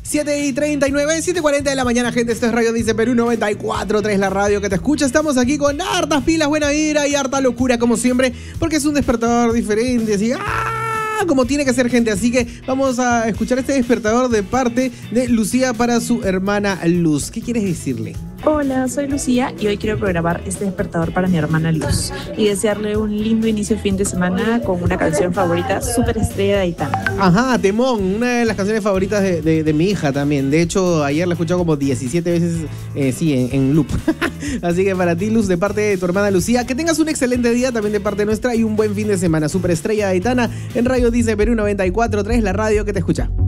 7:39, 7:40 de la mañana, gente. Esto es Radio Dice Perú 94.3, la radio que te escucha. Estamos aquí con hartas pilas, buena vibra y harta locura, como siempre, porque es un despertador diferente, así, como tiene que ser, gente. Así que vamos a escuchar este despertador de parte de Lucía para su hermana Luz. ¿Qué quieres decirle? Hola, soy Lucía y hoy quiero programar este despertador para mi hermana Luz y desearle un lindo inicio de fin de semana con una canción favorita, Super Estrella de Aitana. Ajá, Temón, una de las canciones favoritas de mi hija también. De hecho, ayer la he escuchado como 17 veces, en loop. Así que para ti, Luz, de parte de tu hermana Lucía, que tengas un excelente día también de parte nuestra y un buen fin de semana. Super Estrella de Aitana en Radio Dice Perú 94.3, la radio que te escucha.